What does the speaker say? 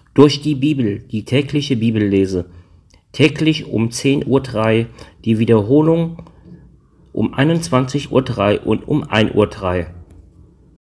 durch die Bibel, die tägliche Bibellese. Täglich um 10:03 Uhr, die Wiederholung um 21:03 Uhr und um 1:03 Uhr.